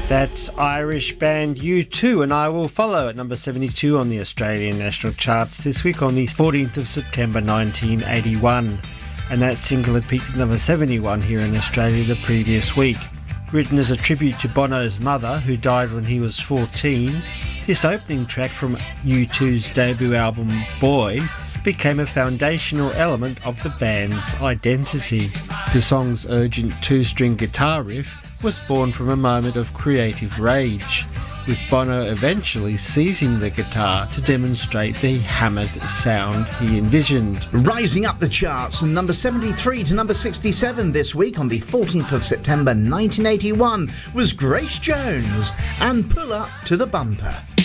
That's Irish band U2, and I Will Follow at number 72 on the Australian National Charts this week on the 14th of September 1981. And that single had peaked at number 71 here in Australia the previous week. Written as a tribute to Bono's mother, who died when he was 14, this opening track from U2's debut album Boy became a foundational element of the band's identity. The song's urgent two-string guitar riff was born from a moment of creative rage, with Bono eventually seizing the guitar to demonstrate the hammered sound he envisioned. Rising up the charts from number 73 to number 67 this week on the 14th of September 1981 was Grace Jones and Pull Up to the Bumper.